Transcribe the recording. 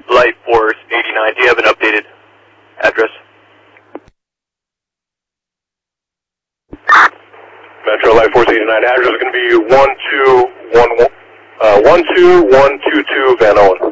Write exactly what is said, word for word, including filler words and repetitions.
Light Force eighty-nine, do you have an updated address? Metro Light Force eighty-nine, address is going to be one two one one, uh, one two one two two Van Owen.